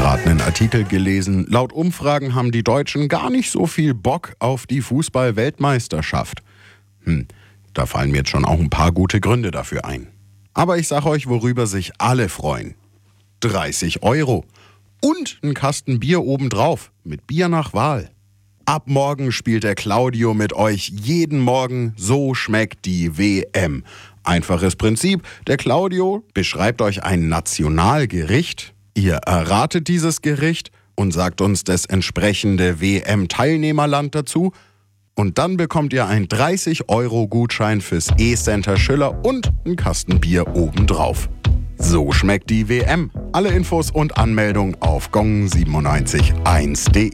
gerade einen Artikel gelesen. Laut Umfragen haben die Deutschen gar nicht so viel Bock auf die Fußball-Weltmeisterschaft. Da fallen mir jetzt schon auch ein paar gute Gründe dafür ein. Aber ich sage euch, worüber sich alle freuen. 30 € und ein Kasten Bier obendrauf mit Bier nach Wahl. Ab morgen spielt der Claudio mit euch jeden Morgen So schmeckt die WM. Einfaches Prinzip, der Claudio beschreibt euch ein Nationalgericht, ihr erratet dieses Gericht und sagt uns das entsprechende WM-Teilnehmerland dazu und dann bekommt ihr einen 30 € Gutschein fürs E-Center Schüller und einen Kasten Bier obendrauf. So schmeckt die WM. Alle Infos und Anmeldung auf gong971.de.